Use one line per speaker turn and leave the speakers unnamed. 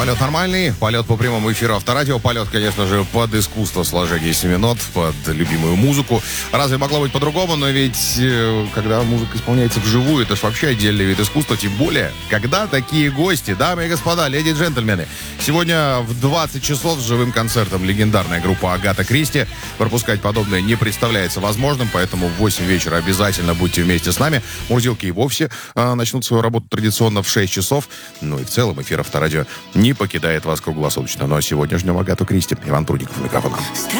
Полет нормальный, полет по прямому эфиру Авторадио, полет, конечно же, под искусство сложения семенот, под любимую музыку. Разве могло быть по-другому? Но ведь, когда музыка исполняется вживую, это ж вообще отдельный вид искусства, тем более, когда такие гости, дамы и господа, леди и джентльмены. Сегодня в 20 часов с живым концертом легендарная группа Агата Кристи. Пропускать подобное не представляется возможным, поэтому в 8 вечера обязательно будьте вместе с нами. Мурзилки и вовсе начнут свою работу традиционно в 6 часов. Ну и в целом эфир Авторадио не покидает вас круглосуточно. Но сегодня ждем Агату Кристи. Иван Прудников у микрофона.